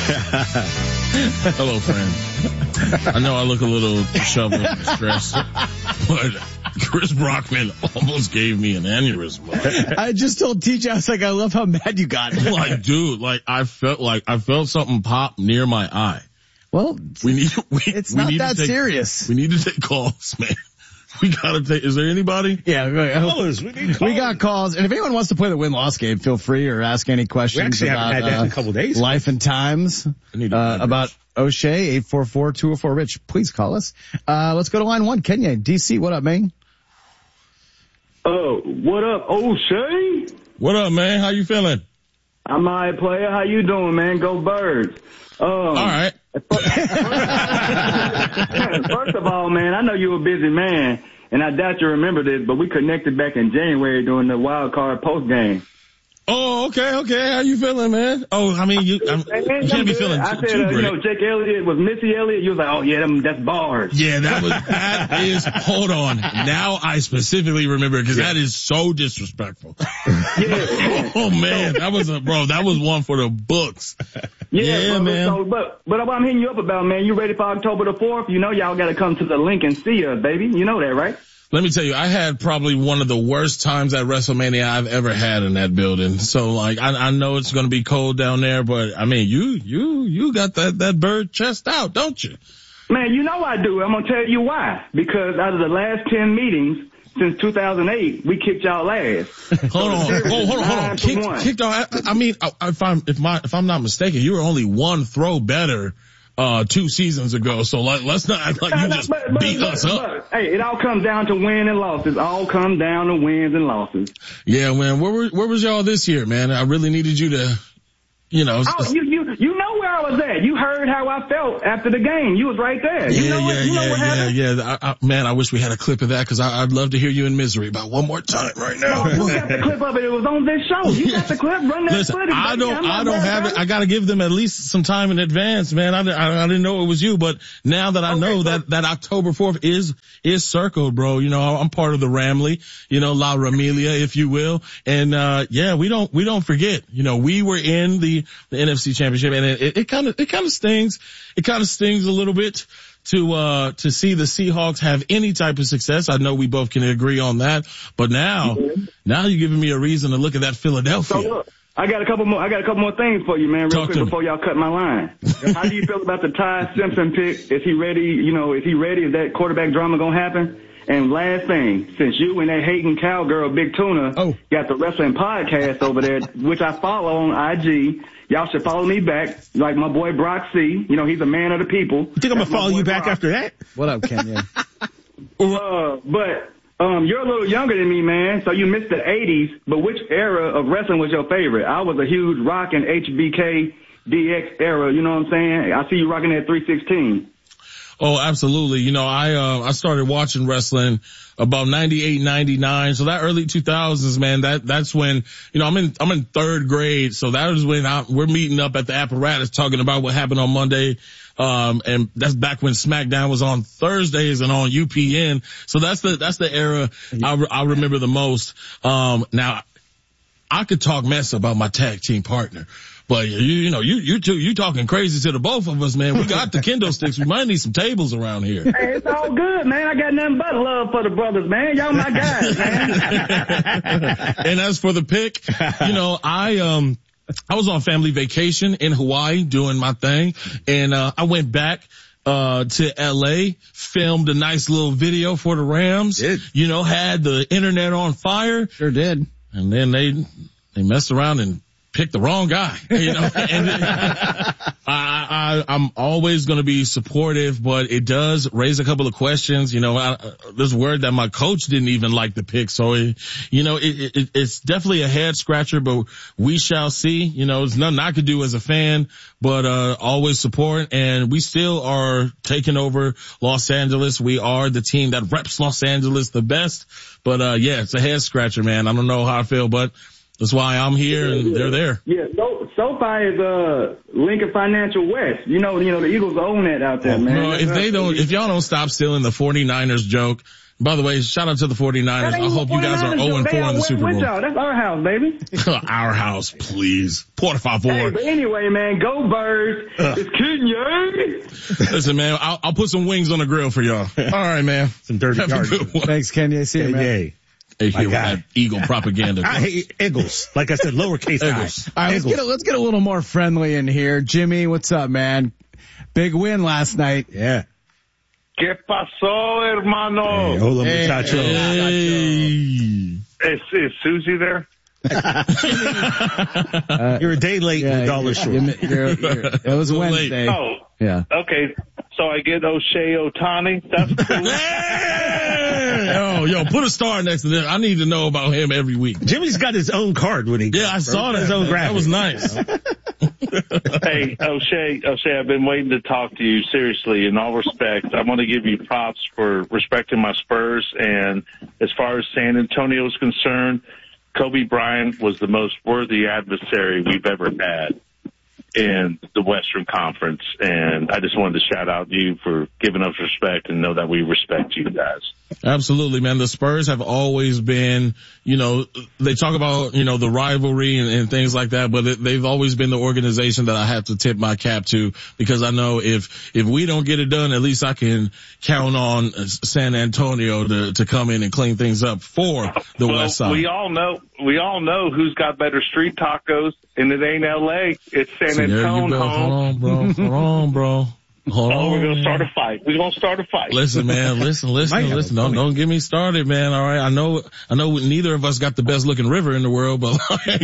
Hello, friend. I know I look a little disheveled and stressed, but Chris Brockman almost gave me an aneurysm. I just told TJ, I was like, I love how mad you got. Like, dude, I felt something pop near my eye. Well, it's not that serious. We need to take calls, man. We gotta take, is there anybody? Yeah, callers. We got calls. And if anyone wants to play the win-loss game, feel free or ask any questions haven't had that in a couple days. Life and times, about O'Shea, 844-204-RICH. Please call us. Let's go to line 1. Kenya, DC, what up, man? What up, O'Shea? What up, man? How you feeling? I'm all right, player. How you doing, man? Go Birds. All right. First of all, man, I know you're a busy man, and I doubt you remember this, but we connected back in January during the wild card post game. Oh, okay. How you feeling, man? Oh, I mean, you can't be feeling I said, too great. Jake Elliott was Missy Elliott. You was like, oh yeah, that's bars. Yeah, that is, hold on. Now I specifically remember because that is so disrespectful. Yeah. Oh man, that was one for the books. Yeah, man. But what I'm hitting you up about, man, you ready for October the 4th? You know y'all gotta come to the link and see us, baby. You know that, right? Let me tell you, I had probably one of the worst times at WrestleMania I've ever had in that building. So like, I know it's going to be cold down there, but I mean, you got that bird chest out, don't you? Man, you know I do. I'm going to tell you why. Because out of the last 10 meetings since 2008, we kicked y'all ass. Hold on. Kicked y'all ass. I mean, if I'm not mistaken, you were only one throw better 2 seasons ago, so let's not act like you just beat us up. Hey, it all comes down to wins and losses. All comes down to wins and losses. Yeah, man. Where was y'all this year, man? I really needed you to, you know. Oh, you know where I was at. You heard how I felt after the game. You was right there. You know what happened? Yeah. Man, I wish we had a clip of that because I'd love to hear you in misery about one more time right now. No, you got the clip of it. It was on this show. You got the clip. Run that footage. I don't have it. I got to give them at least some time in advance, man. I didn't know it was you, but now that I know that October 4th is circled, bro. You know, I'm part of the Ramley, you know, La Ramelia, if you will. And, we don't forget, you know, we were in the NFC Championship, and it kind of stings. It kind of stings a little bit to see the Seahawks have any type of success. I know we both can agree on that, but now you're giving me a reason to look at that Philadelphia. So look, I got a couple more things for you, man, real quick before y'all cut my line. How do you feel about the Ty Simpson pick? Is he ready? You know, is he ready? Is that quarterback drama gonna happen? And last thing, since you and that hating cowgirl Big Tuna got the wrestling podcast over there, which I follow on IG, y'all should follow me back, like my boy Brock C. You know, he's a man of the people. You think I'm gonna follow you back after that? What up, Kenya? But you're a little younger than me, man, so you missed the 80s, but which era of wrestling was your favorite? I was a huge Rock and HBK DX era, you know what I'm saying? I see you rocking that 316. Oh, absolutely. You know, I started watching wrestling about 98, 99. So that early 2000s, man, that's when, you know, I'm in 3rd grade. So that was when we're meeting up at the apparatus talking about what happened on Monday. And that's back when SmackDown was on Thursdays and on UPN. So that's the era I remember the most. Now I could talk mess about my tag team partner. But you talking crazy to the both of us, man. We got the kendo sticks. We might need some tables around here. Hey, it's all good, man. I got nothing but love for the brothers, man. Y'all my guys, man. And as for the pick, you know, I was on family vacation in Hawaii doing my thing, and I went back to LA, filmed a nice little video for the Rams. You know, had the internet on fire. Sure did. And then they messed around and picked the wrong guy, you know. And I'm always going to be supportive, but it does raise a couple of questions. You know, there's word that my coach didn't even like the pick, so it's definitely a head scratcher. But we shall see. You know, there's nothing I could do as a fan, but always support. And we still are taking over Los Angeles. We are the team that reps Los Angeles the best. But it's a head scratcher, man. I don't know how I feel, but that's why I'm here and they're there. Yeah, SoFi is Lincoln Financial West. You know the Eagles own that out there, man. No, if y'all don't stop stealing the 49ers joke. By the way, shout out to the 49ers. I hope you guys are 0-4 in the Super Bowl. That's our house, baby. Our house, please. Por favor. Hey, but anyway, man, go Birds. It's Kenya. Listen, man, I'll put some wings on the grill for y'all. All right, man. Some dirty yards. Thanks, Kenya. See you, man. Hey, here that Eagle propaganda. I hate Eagles. Like I said, lowercase Eagles. All right, let's get a little more friendly in here. Jimmy, what's up, man? Big win last night. Yeah. ¿Qué pasó, hermano? Hey, hola, muchacho. Hey. Is Susie there? You're a day late and a dollar short. It was Wednesday. Oh. Yeah. Okay. So I get O'Shea Ohtani. That's cool. Oh, yo, put a star next to this. I need to know about him every week. Jimmy's got his own card when he. Yeah, I saw that. His own that was nice. Hey, O'Shea, I've been waiting to talk to you seriously. In all respect, I want to give you props for respecting my Spurs. And as far as San Antonio is concerned, Kobe Bryant was the most worthy adversary we've ever had in the Western Conference. And I just wanted to shout out you for giving us respect and know that we respect you guys. Absolutely, man. The Spurs have always been, they talk about, the rivalry and things like that, but they've always been the organization that I have to tip my cap to, because I know if we don't get it done, at least I can count on San Antonio to come in and clean things up for the West Side. We all know who's got better street tacos, and it ain't LA. It's San Antonio. Hold on, bro. Hold on. We're gonna start a fight. Listen, man. Listen. Don't get me started, man. All right. I know neither of us got the best looking river in the world, but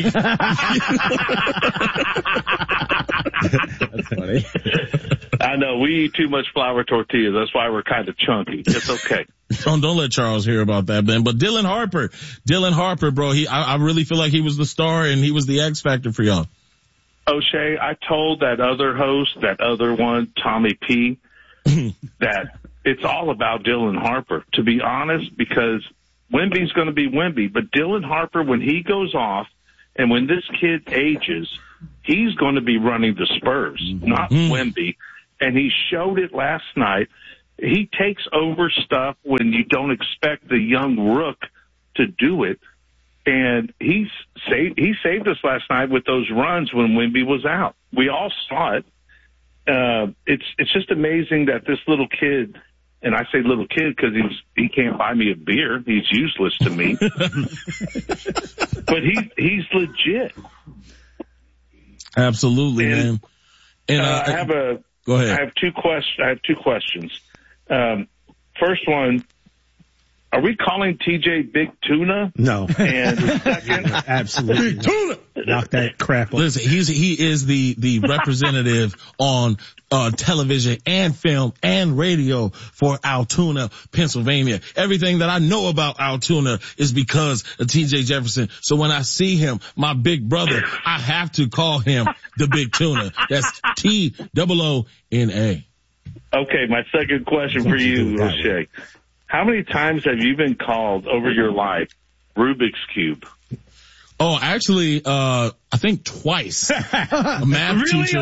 That's funny. I know we eat too much flour tortillas. That's why we're kind of chunky. It's okay. Don't let Charles hear about that, man. But Dylan Harper, bro. I really feel like he was the star and he was the X factor for y'all. O'Shea, I told that other host, that other one, Tommy P, that it's all about Dylan Harper, to be honest, because Wemby's going to be Wemby. But Dylan Harper, when he goes off and when this kid ages, he's going to be running the Spurs, not Wemby. And he showed it last night. He takes over stuff when you don't expect the young rook to do it. And he saved us last night with those runs when Wemby was out. We all saw it. It's just amazing that this little kid, and I say little kid because he can't buy me a beer. He's useless to me. But he's legit. Absolutely, man. And go ahead. I have two questions. First one. Are we calling TJ Big Tuna? No. And second, absolutely. Big Tuna. Knock that crap off. Listen, he is the representative on television and film and radio for Altoona, Pennsylvania. Everything that I know about Altoona is because of TJ Jefferson. So when I see him, my big brother, I have to call him the Big Tuna. That's TOONA. Okay, my second question for you, O'Shea. How many times have you been called over your life Rubik's Cube? Oh, actually, I think twice. A math teacher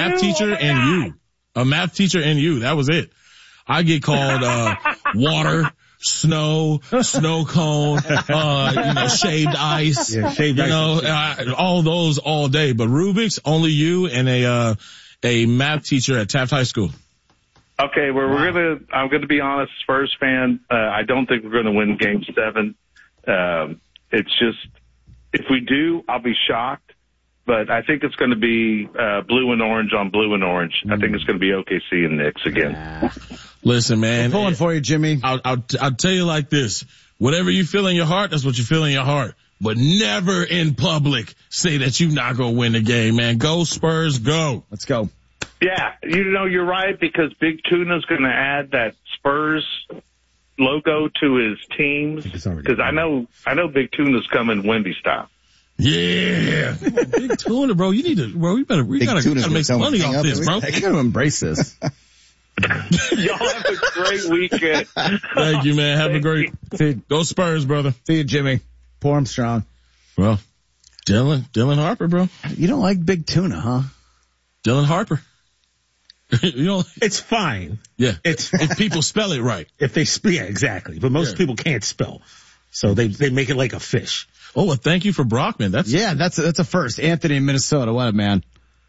and you. That was it. I get called, water, snow cone, shaved ice, all those all day. But Rubik's, only you and a math teacher at Taft High School. Okay, well, I'm going to be honest, Spurs fan. I don't think we're going to win Game 7. It's just, if we do, I'll be shocked. But I think it's going to be blue and orange on blue and orange. I think it's going to be OKC and Knicks again. Listen, man. I'm pulling for you, Jimmy. I'll tell you like this. Whatever you feel in your heart, that's what you feel in your heart. But never in public say that you're not going to win the game, man. Go Spurs, go. Let's go. Yeah, you're right, because Big Tuna's going to add that Spurs logo to his teams. Because I know Big Tuna's coming Wemby style. Yeah, Big Tuna, bro. We gotta make some money off this, bro. You gotta embrace this. Y'all have a great weekend. Thank you, man. Have a great. Go Spurs, brother. See you, Jimmy. Pour 'em strong. Well. Dylan Harper, bro. You don't like Big Tuna, huh? Dylan Harper. You know, it's fine. Yeah. If people spell it right. Yeah, exactly. But most people can't spell. So they make it like a fish. Oh, well, thank you for Brockman. That's a first. Anthony in Minnesota. What a man.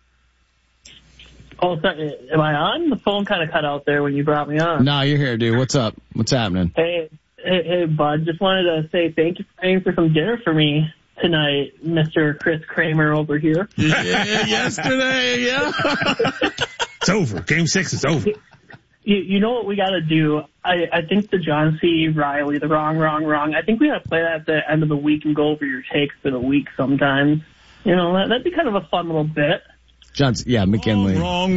Oh, sorry. Am I on? The phone kind of cut out there when you brought me on. No, you're here, dude. What's up? What's happening? Hey, bud. Just wanted to say thank you for paying for some dinner for me tonight, Mr. Chris Kramer over here. Yeah, yesterday, yeah. It's over. Game 6 is over. You know what we got to do? I think the John C. Riley, the wrong. I think we got to play that at the end of the week and go over your takes for the week sometimes. You know, that'd be kind of a fun little bit. Johnson, yeah, McKinley. Wrong.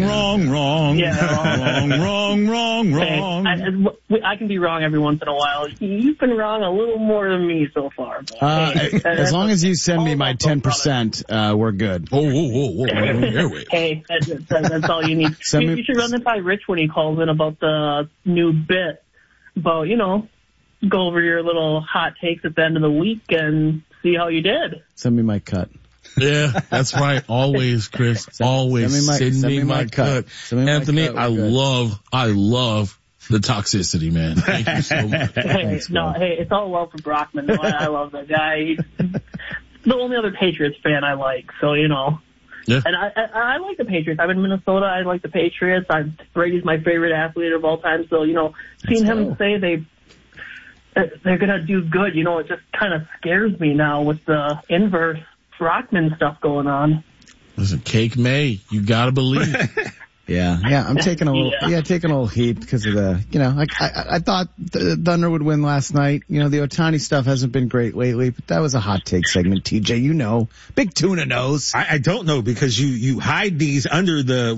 Yeah, wrong. Hey, I can be wrong every once in a while. You've been wrong a little more than me so far. As long as you send me my 10%, we're good. Whoa. Hey, that's all you need. You should run it by Rich when he calls in about the new bit. About, you know, go over your little hot takes at the end of the week and see how you did. Send me my cut. Yeah, that's right. Always, Chris. Always send me my cut. Anthony, I love the toxicity, man. Thank you so much. Hey, it's all love for Brockman. I love that guy. He's the only other Patriots fan I like, so, you know. Yeah. And I like the Patriots. I'm in Minnesota. I like the Patriots. Brady's my favorite athlete of all time, so, you know, seeing him say they're going to do good, you know, it just kind of scares me now with the inverse Brockman stuff going on. Listen, Cake May, you gotta believe. Yeah, I'm taking a little heat because of the, you know, I thought the Thunder would win last night. You know, the Ohtani stuff hasn't been great lately, but that was a hot take segment. TJ, you know, Big Tuna knows. I don't know because you hide these under the,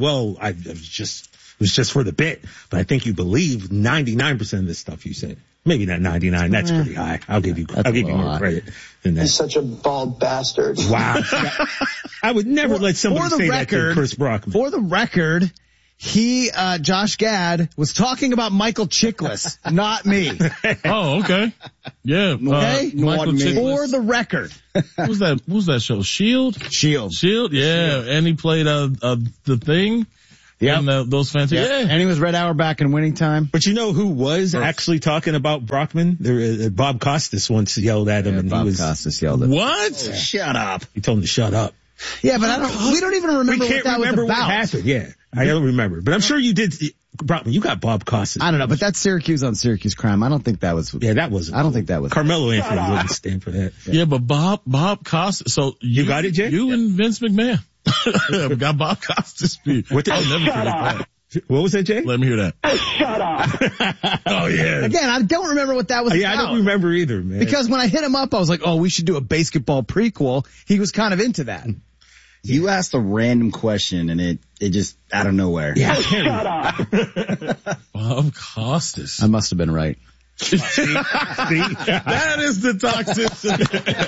it was just for the bit, but I think you believe 99% of this stuff you said. Maybe not 99. That's pretty high. I'll give you more credit than that. He's such a bald bastard. Wow. I would never let somebody say that to Chris Brockman. For the record, Josh Gad was talking about Michael Chiklis, not me. Oh, okay. Yeah. Okay. Michael Chiklis. For the record. What was that show? Shield? Shield. Yeah. And he played, the thing. Yeah, those fans. Yeah, and he was Red Auerbach in Winning Time. But you know who was actually talking about Brockman? Bob Costas once yelled at him, and Costas yelled at him. What? Oh, shut up! He told him to shut up. Yeah, but we don't even remember what that was about. What happened. Yeah, I don't remember, but I'm sure you did. Brockman, you got Bob Costas. I don't know, but that's Syracuse on Syracuse crime. I don't think that was. Yeah, that wasn't. I don't think that was. Carmelo Anthony wouldn't stand for that. Yeah, but Bob Costas. So you got it, Jay? You and Vince McMahon. We got Bob Costas. What was that, Jay? Let me hear that. Shut up. Oh, yeah. Again, I don't remember what that was about. I don't remember either, man. Because when I hit him up, I was like, we should do a basketball prequel. He was kind of into that. You asked a random question and it just out of nowhere. Yeah. Shut up. Bob Costas. I must have been right. See? That is the toxicity.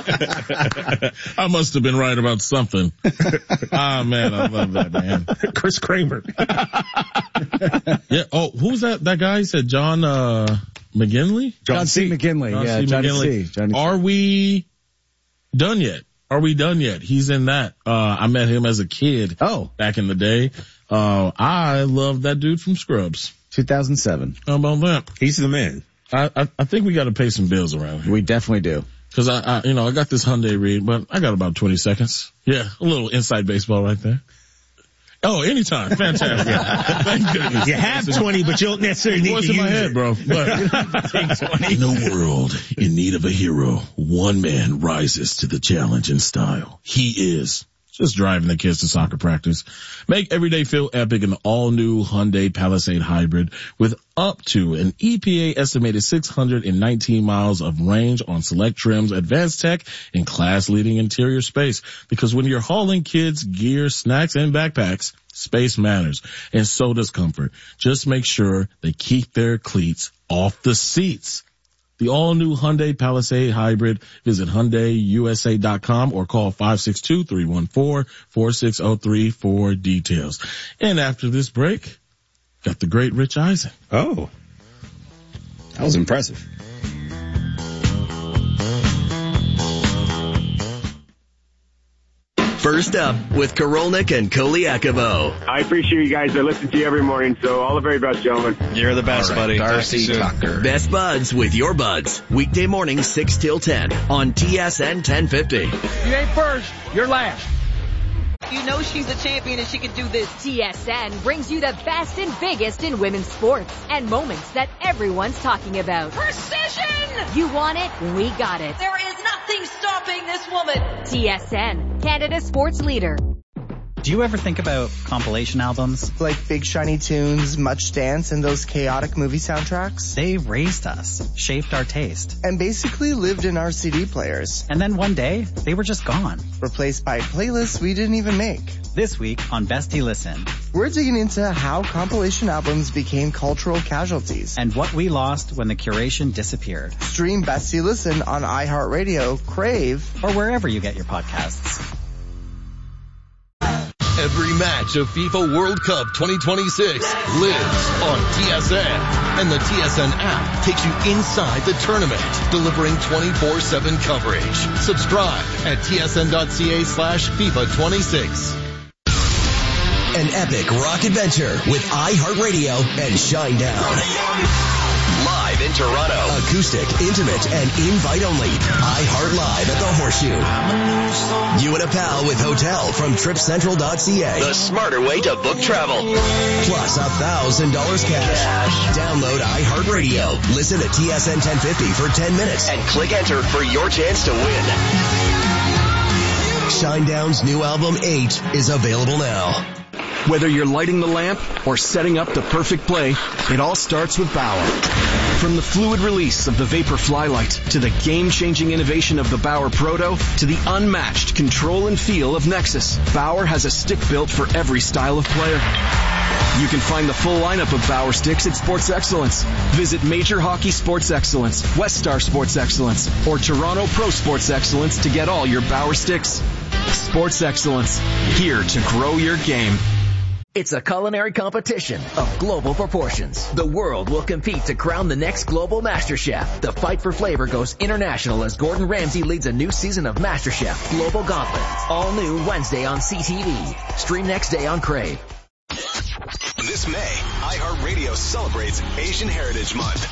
I must have been right about something. Man, I love that, man. Chris Kramer. Yeah. Oh, who's that guy? He said John McGinley? John C. McGinley. Yeah, Johnny C. Are we done yet? He's in that. I met him as a kid. Oh. Back in the day. I love that dude from Scrubs. 2007. How about that? He's the man. I think we got to pay some bills around here. We definitely do. Cause I got this Hyundai read, but I got about 20 seconds. Yeah. A little inside baseball right there. Oh, anytime. Fantastic. Thank goodness. You have 20, but you don't necessarily need to use in my head, bro. But in a world in need of a hero, one man rises to the challenge in style. He is just driving the kids to soccer practice. Make every day feel epic in the all-new Hyundai Palisade Hybrid with up to an EPA estimated 619 miles of range on select trims, advanced tech, and class-leading interior space. Because when you're hauling kids, gear, snacks, and backpacks, space matters, and so does comfort. Just make sure they keep their cleats off the seats. The all-new Hyundai Palisade Hybrid. Visit HyundaiUSA.com or call 562-314-4603 for details. And after this break, got the great Rich Eisen. Oh. That was impressive. All First Up with Korolnik and Koliakovo. I appreciate you guys. I listen to you every morning, so all the very best, gentlemen. You're the best, buddy. Darcy Tucker. Best Buds with your buds. Weekday mornings 6 till 10 on TSN 1050. You ain't first, you're last. You know she's a champion and she can do this. TSN brings you the best and biggest in women's sports and moments that everyone's talking about. Precision! You want it? We got it. There is nothing stopping this woman. TSN, Canada's sports leader. Do you ever think about compilation albums? Like Big Shiny Tunes, Much Dance, and those chaotic movie soundtracks? They raised us, shaped our taste. And basically lived in our CD players. And then one day, they were just gone. Replaced by playlists we didn't even make. This week on Bestie Listen, we're digging into how compilation albums became cultural casualties. And what we lost when the curation disappeared. Stream Bestie Listen on iHeartRadio, Crave, or wherever you get your podcasts. Every match of FIFA World Cup 2026 lives on TSN. And the TSN app takes you inside the tournament, delivering 24/7 coverage. Subscribe at tsn.ca/FIFA26. An epic rock adventure with iHeartRadio and Shinedown. Live in Toronto. Acoustic, intimate, and invite only. iHeart Live at the Horseshoe. You and a pal with hotel from TripCentral.ca. The smarter way to book travel. Plus $1,000 cash. Download iHeartRadio. Listen to TSN 1050 for 10 minutes and click enter for your chance to win. Shinedown's new album 8 is available now. Whether you're lighting the lamp or setting up the perfect play, it all starts with Bauer. From the fluid release of the Vapor Flylight to the game-changing innovation of the Bauer Proto to the unmatched control and feel of Nexus, Bauer has a stick built for every style of player. You can find the full lineup of Bauer sticks at Sports Excellence. Visit Major Hockey Sports Excellence, West Star Sports Excellence, or Toronto Pro Sports Excellence to get all your Bauer sticks. Sports Excellence, here to grow your game. It's a culinary competition of global proportions. The world will compete to crown the next global MasterChef. The fight for flavor goes international as Gordon Ramsay leads a new season of MasterChef Global Gauntlet. All new Wednesday on CTV. Stream next day on Crave. This May, iHeartRadio celebrates Asian Heritage Month.